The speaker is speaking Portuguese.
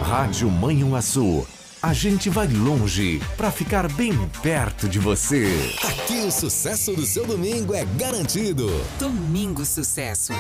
Rádio Manhuaçu. A gente vai longe para ficar bem perto de você. Aqui o sucesso do seu domingo é garantido. Domingo Sucesso.